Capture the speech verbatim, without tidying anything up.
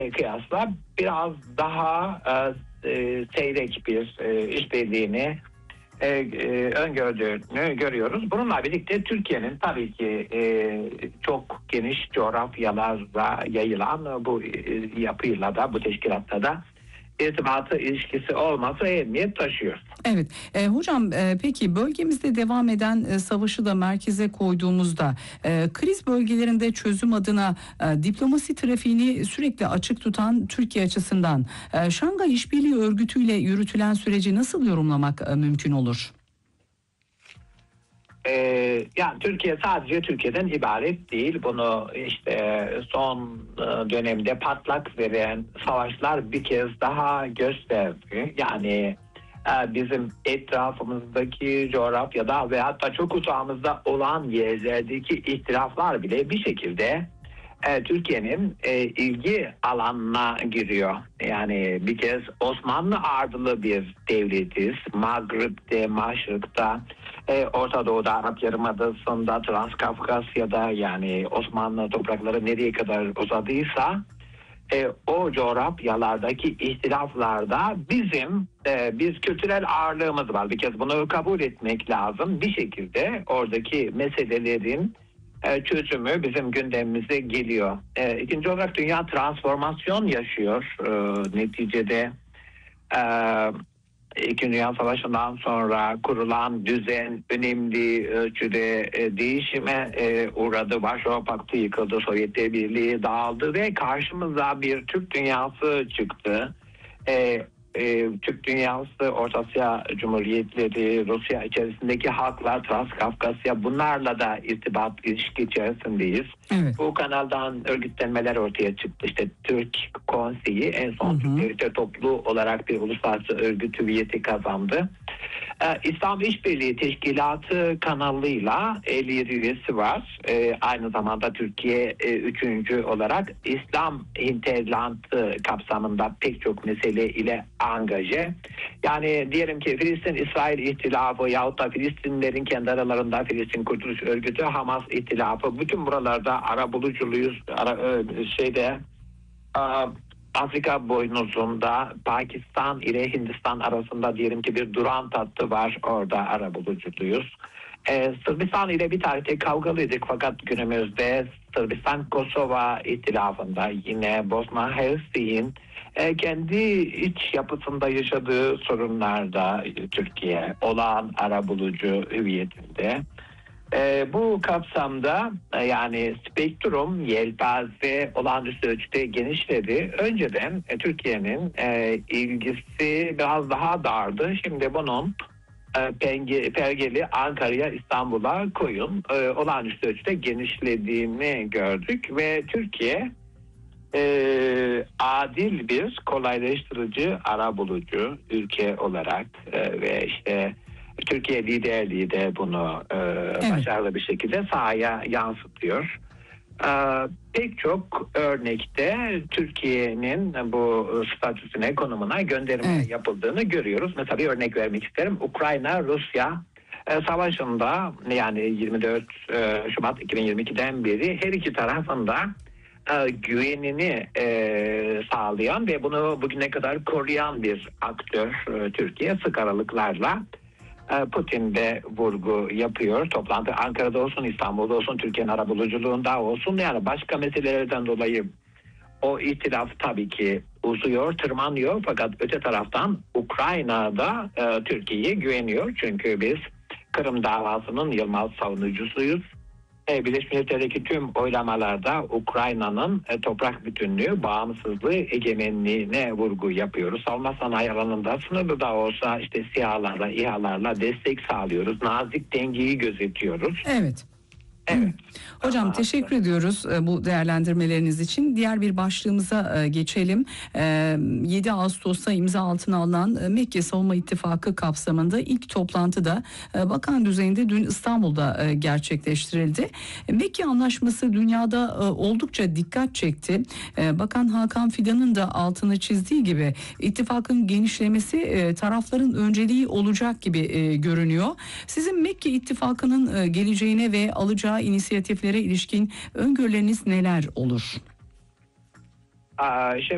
kıyasla biraz daha e, seyrek bir e, işbirliğini e, e, öngördüğünü görüyoruz. Bununla birlikte Türkiye'nin tabii ki e, çok geniş coğrafyalarda yayılan bu e, yapıyla da bu teşkilatla da irtibatı ilişkisi olması ehemmiyet taşıyor. Evet, e, hocam e, peki bölgemizde devam eden e, savaşı da merkeze koyduğumuzda e, kriz bölgelerinde çözüm adına e, diplomasi trafiğini sürekli açık tutan Türkiye açısından e, Şangay İşbirliği Örgütü ile yürütülen süreci nasıl yorumlamak e, mümkün olur? Ee, yani Türkiye sadece Türkiye'den ibaret değil. Bunu işte son dönemde patlak veren savaşlar bir kez daha gösterdi. Yani bizim etrafımızdaki coğrafyada ve hatta çok uzağımızda olan yerlerdeki ihtilaflar bile bir şekilde Türkiye'nin ilgi alanına giriyor. Yani bir kez Osmanlı ardılı bir devletiz. Mağrib'de, Maşrık'ta, Orta Doğu'da, Arap Yarımadası'nda, Transkafkasya'da, yani Osmanlı toprakları nereye kadar uzadıysa E, o coğrafyalardaki ihtilaflarda bizim e, bir kültürel ağırlığımız var. Bir kez bunu kabul etmek lazım. Bir şekilde oradaki meselelerin e, çözümü bizim gündemimize geliyor. E, ikinci olarak dünya transformasyon yaşıyor. E, neticede e, İkinci Dünya Savaşı'ndan sonra kurulan düzen önemli ölçüde e, değişime e, uğradı. Varşova Paktı yıkıldı, Sovyetler Birliği dağıldı ve karşımıza bir Türk dünyası çıktı. E, e, Türk dünyası, Orta Asya Cumhuriyetleri, Rusya içerisindeki halklar, Transkafkasya, bunlarla da irtibat, ilişki içerisindeyiz. Evet. Bu kanaldan örgütlenmeler ortaya çıktı. İşte Türk Konseyi en son Türk Devletleri Topluluğu olarak bir uluslararası örgüt hüviyeti kazandı. Ee, İslam İşbirliği Teşkilatı kanalıyla elli yedi üyesi var. Ee, aynı zamanda Türkiye e, üçüncü olarak İslam Hinterland'ı kapsamında pek çok mesele ile angaje. Yani diyelim ki Filistin-İsrail ihtilafı yahut da Filistinlerin kendi aralarında Filistin Kurtuluş Örgütü, Hamas ihtilafı, bütün buralarda arabulucuyuz. Ara, şeyde Afrika boynuzunda Pakistan ile Hindistan arasında diyelim ki bir Durant hattı var. Orada arabulucuyuz. Ee, Sırbistan ile bir tarihte kavgalıydık fakat günümüzde Sırbistan-Kosova ihtilafında yine Bosna Hersek'in e, kendi iç yapısında yaşadığı sorunlarda Türkiye olağan arabulucu hüviyetinde. E, bu kapsamda e, yani spektrum, yelpaze olağanüstü ölçüde genişledi. Önceden e, Türkiye'nin e, ilgisi biraz daha dardı. Şimdi bunun e, penge, pergeli Ankara'ya, İstanbul'a koyun e, olağanüstü ölçüde genişlediğini gördük ve Türkiye e, adil bir kolaylaştırıcı, arabulucu ülke olarak e, ve işte Türkiye liderliği de bunu e, evet. başarılı bir şekilde sahaya yansıtıyor. E, pek çok örnekte Türkiye'nin bu statüsüne, konumuna gönderme evet. yapıldığını görüyoruz. Mesela bir örnek vermek isterim. Ukrayna-Rusya e, savaşında, yani yirmi dört Şubat iki bin yirmi ikiden beri her iki tarafında e, güvenini e, sağlayan ve bunu bugüne kadar koruyan bir aktör e, Türkiye, sık aralıklarla. Putin de vurgu yapıyor. Toplantı Ankara'da olsun, İstanbul'da olsun, Türkiye'nin arabuluculuğunda olsun, yani başka meselelerden dolayı o ihtilaf tabii ki uzuyor, tırmanıyor fakat öte taraftan Ukrayna'da e, Türkiye'ye güveniyor. Çünkü biz Kırım davasının yılmaz savunucusuyuz. Birleşmiş Milletler'deki tüm oylamalarda Ukrayna'nın e, toprak bütünlüğü, bağımsızlığı, egemenliğine vurgu yapıyoruz. Savunma sanayi alanında sınırlı da olsa işte SİHA'larla, İHA'larla destek sağlıyoruz. Nazik dengeyi gözetiyoruz. Evet. Evet. Hocam Ama teşekkür ediyoruz bu değerlendirmeleriniz için. Diğer bir başlığımıza geçelim. yedi Ağustos'ta imza altına alınan Mekke Savunma İttifakı kapsamında ilk toplantı da bakan düzeyinde dün İstanbul'da gerçekleştirildi. Mekke Anlaşması dünyada oldukça dikkat çekti. Bakan Hakan Fidan'ın da altını çizdiği gibi ittifakın genişlemesi tarafların önceliği olacak gibi görünüyor. Sizin Mekke İttifakı'nın geleceğine ve alacağı inisiyatiflere ilişkin öngörüleriniz neler olur? Aa, işte